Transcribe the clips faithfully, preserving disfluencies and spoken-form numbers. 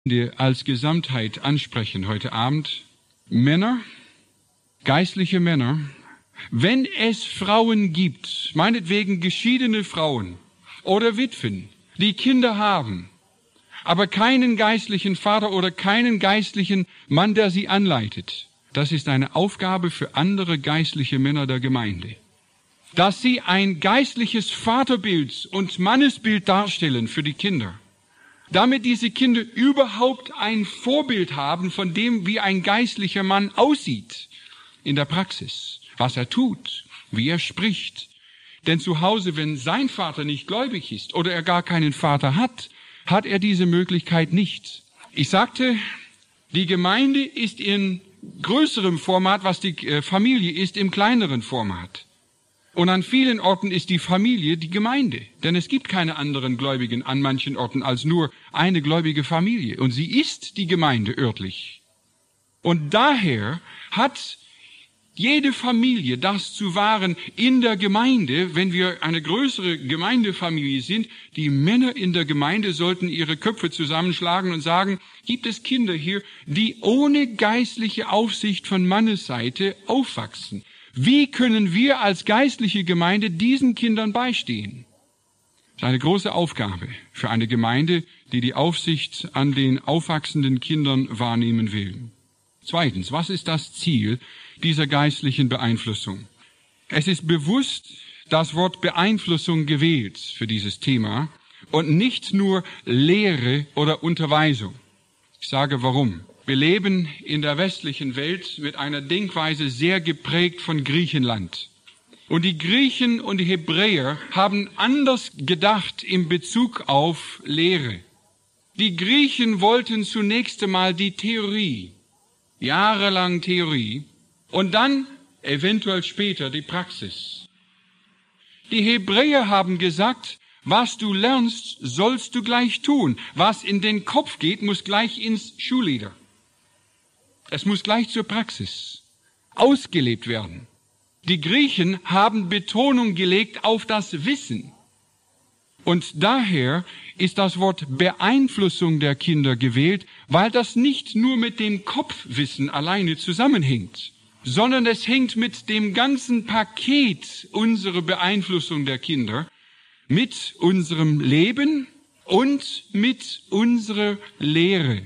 als Gesamtheit ansprechen heute Abend. Männer, geistliche Männer, wenn es Frauen gibt, meinetwegen geschiedene Frauen oder Witwen, die Kinder haben, aber keinen geistlichen Vater oder keinen geistlichen Mann, der sie anleitet, das ist eine Aufgabe für andere geistliche Männer der Gemeinde. Dass sie ein geistliches Vaterbild und Mannesbild darstellen für die Kinder, damit diese Kinder überhaupt ein Vorbild haben von dem, wie ein geistlicher Mann aussieht in der Praxis, was er tut, wie er spricht. Denn zu Hause, wenn sein Vater nicht gläubig ist oder er gar keinen Vater hat, hat er diese Möglichkeit nicht. Ich sagte, die Gemeinde ist in größerem Format, was die Familie ist, im kleineren Format. Und an vielen Orten ist die Familie die Gemeinde. Denn es gibt keine anderen Gläubigen an manchen Orten als nur eine gläubige Familie. Und sie ist die Gemeinde örtlich. Und daher hat jede Familie das zu wahren in der Gemeinde, wenn wir eine größere Gemeindefamilie sind. Die Männer in der Gemeinde sollten ihre Köpfe zusammenschlagen und sagen, gibt es Kinder hier, die ohne geistliche Aufsicht von Mannesseite aufwachsen? Wie können wir als geistliche Gemeinde diesen Kindern beistehen? Das ist eine große Aufgabe für eine Gemeinde, die die Aufsicht an den aufwachsenden Kindern wahrnehmen will. Zweitens, was ist das Ziel dieser geistlichen Beeinflussung? Es ist bewusst das Wort Beeinflussung gewählt für dieses Thema und nicht nur Lehre oder Unterweisung. Ich sage warum. Wir leben in der westlichen Welt mit einer Denkweise sehr geprägt von Griechenland. Und die Griechen und die Hebräer haben anders gedacht in Bezug auf Lehre. Die Griechen wollten zunächst einmal die Theorie, jahrelang Theorie, und dann eventuell später die Praxis. Die Hebräer haben gesagt, was du lernst, sollst du gleich tun. Was in den Kopf geht, muss gleich ins Schulleder. Es muss gleich zur Praxis ausgelebt werden. Die Griechen haben Betonung gelegt auf das Wissen. Und daher ist das Wort Beeinflussung der Kinder gewählt, weil das nicht nur mit dem Kopfwissen alleine zusammenhängt, sondern es hängt mit dem ganzen Paket unserer Beeinflussung der Kinder, mit unserem Leben und mit unserer Lehre.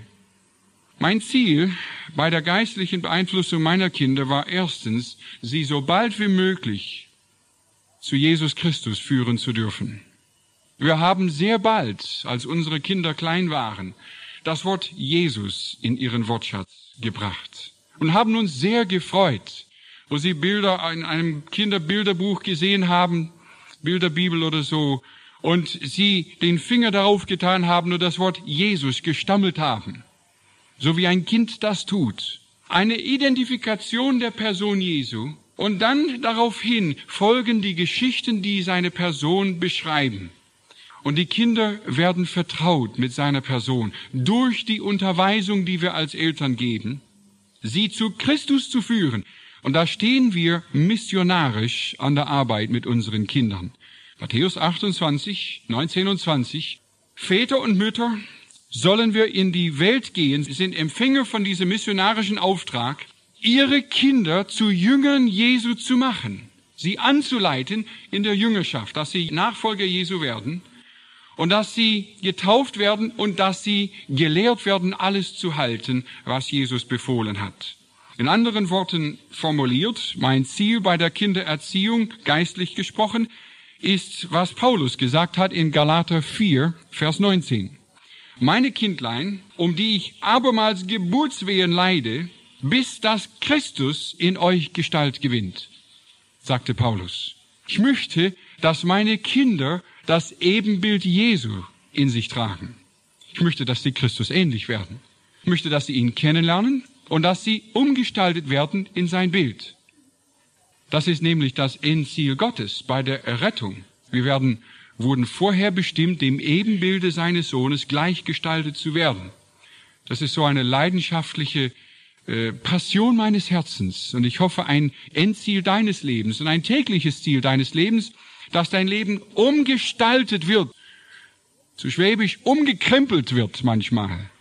Mein Ziel bei der geistlichen Beeinflussung meiner Kinder war erstens, sie so bald wie möglich zu Jesus Christus führen zu dürfen. Wir haben sehr bald, als unsere Kinder klein waren, das Wort Jesus in ihren Wortschatz gebracht und haben uns sehr gefreut, wo sie Bilder in einem Kinderbilderbuch gesehen haben, Bilderbibel oder so, und sie den Finger darauf getan haben und das Wort Jesus gestammelt haben. So wie ein Kind das tut. Eine Identifikation der Person Jesu und dann daraufhin folgen die Geschichten, die seine Person beschreiben. Und die Kinder werden vertraut mit seiner Person durch die Unterweisung, die wir als Eltern geben, sie zu Christus zu führen. Und da stehen wir missionarisch an der Arbeit mit unseren Kindern. Matthäus achtundzwanzig, neunzehn und zwanzig. Väter und Mütter, sollen wir in die Welt gehen, sind Empfänger von diesem missionarischen Auftrag, ihre Kinder zu Jüngern Jesu zu machen, sie anzuleiten in der Jüngerschaft, dass sie Nachfolger Jesu werden und dass sie getauft werden und dass sie gelehrt werden, alles zu halten, was Jesus befohlen hat. In anderen Worten formuliert, mein Ziel bei der Kindererziehung, geistlich gesprochen, ist, was Paulus gesagt hat in Galater vier, Vers neunzehn. Meine Kindlein, um die ich abermals Geburtswehen leide, bis dass Christus in euch Gestalt gewinnt, sagte Paulus. Ich möchte, dass meine Kinder das Ebenbild Jesu in sich tragen. Ich möchte, dass sie Christus ähnlich werden. Ich möchte, dass sie ihn kennenlernen und dass sie umgestaltet werden in sein Bild. Das ist nämlich das Endziel Gottes bei der Errettung. Wir werden wurden vorher bestimmt, dem Ebenbilde seines Sohnes gleichgestaltet zu werden. Das ist so eine leidenschaftliche äh, Passion meines Herzens. Und ich hoffe, ein Endziel deines Lebens und ein tägliches Ziel deines Lebens, dass dein Leben umgestaltet wird, zu Schwäbisch umgekrempelt wird manchmal,